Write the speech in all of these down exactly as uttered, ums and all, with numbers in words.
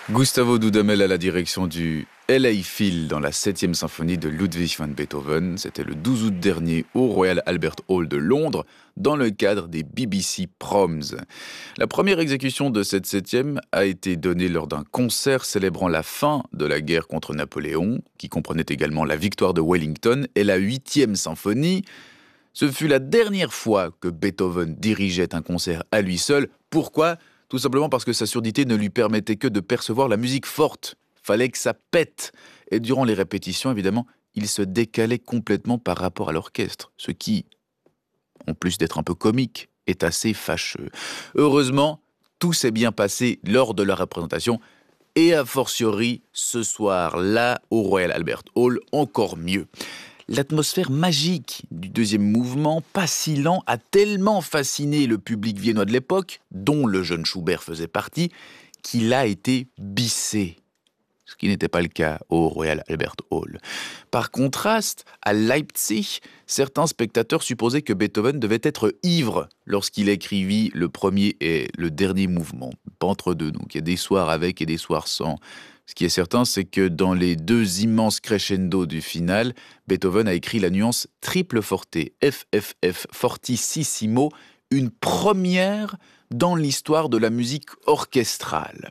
Gustavo Dudamel à la direction du L A Phil dans la septième symphonie de Ludwig van Beethoven. C'était le douze août dernier au Royal Albert Hall de Londres, dans le cadre des B B C Proms. La première exécution de cette septième a été donnée lors d'un concert célébrant la fin de la guerre contre Napoléon, qui comprenait également la victoire de Wellington, et la huitième symphonie. Ce fut la dernière fois que Beethoven dirigeait un concert à lui seul. Pourquoi ? Tout simplement parce que sa surdité ne lui permettait que de percevoir la musique forte. Fallait que ça pète. Et durant les répétitions, évidemment, il se décalait complètement par rapport à l'orchestre. Ce qui, en plus d'être un peu comique, est assez fâcheux. Heureusement, tout s'est bien passé lors de la représentation. Et a fortiori, ce soir-là, au Royal Albert Hall, encore mieux. L'atmosphère magique du deuxième mouvement, pas si lent, a tellement fasciné le public viennois de l'époque, dont le jeune Schubert faisait partie, qu'il a été bissé. Ce qui n'était pas le cas au Royal Albert Hall. Par contraste, à Leipzig, certains spectateurs supposaient que Beethoven devait être ivre lorsqu'il écrivit le premier et le dernier mouvement, pas entre deux. Donc il y a des soirs avec et des soirs sans. Ce qui est certain, c'est que dans les deux immenses crescendo du final, Beethoven a écrit la nuance triple forte, F F F fortissimo, une première dans l'histoire de la musique orchestrale.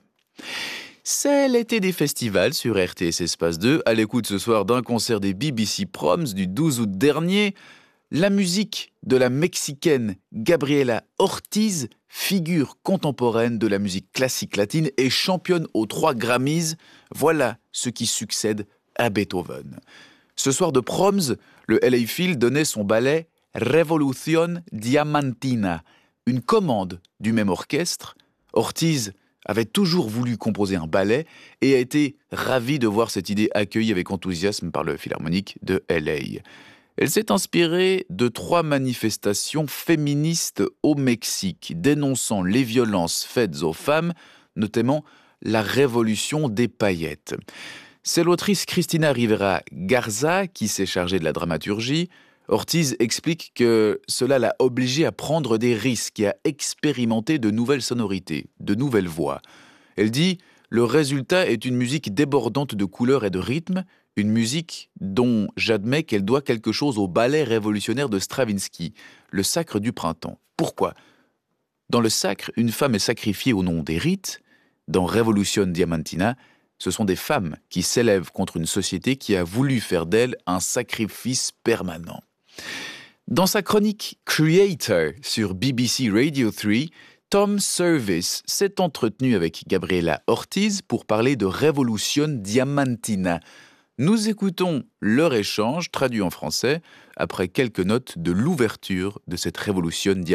C'est l'été des festivals sur R T S Espace deux, à l'écoute ce soir d'un concert des B B C Proms du douze août dernier. La musique de la Mexicaine Gabriela Ortiz, figure contemporaine de la musique classique latine et championne aux trois Grammys, voilà ce qui succède à Beethoven. Ce soir de Proms, le L A Phil donnait son ballet Revolución Diamantina, une commande du même orchestre. Ortiz avait toujours voulu composer un ballet et a été ravi de voir cette idée accueillie avec enthousiasme par le Philharmonique de L A. Elle s'est inspirée de trois manifestations féministes au Mexique, dénonçant les violences faites aux femmes, notamment la révolution des paillettes. C'est l'autrice Cristina Rivera Garza qui s'est chargée de la dramaturgie. Ortiz explique que cela l'a obligée à prendre des risques et à expérimenter de nouvelles sonorités, de nouvelles voix. Elle dit « Le résultat est une musique débordante de couleurs et de rythmes, une musique dont j'admets qu'elle doit quelque chose au ballet révolutionnaire de Stravinsky, le Sacre du printemps. Pourquoi ? Dans le Sacre, une femme est sacrifiée au nom des rites. Dans Revolution Diamantina, ce sont des femmes qui s'élèvent contre une société qui a voulu faire d'elles un sacrifice permanent. » Dans sa chronique Creator sur B B C Radio trois, Tom Service s'est entretenu avec Gabriela Ortiz pour parler de Revolution Diamantina. Nous écoutons leur échange, traduit en français, après quelques notes de l'ouverture de cette Revolution Diamantina.